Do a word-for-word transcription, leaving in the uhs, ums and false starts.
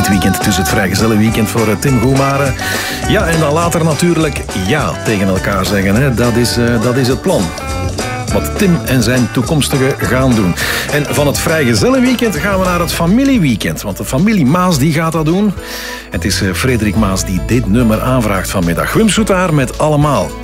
dit weekend. Dus het vrijgezellenweekend voor Tim Goemare. Ja, en dan later natuurlijk ja tegen elkaar zeggen. Hè. Dat is, uh, dat is het plan. Wat Tim en zijn toekomstige gaan doen. En van het vrijgezellenweekend gaan we naar het familieweekend. Want de familie Maas die gaat dat doen. Het is Frederik Maas die dit nummer aanvraagt vanmiddag. Wim Soetaar met Allemaal.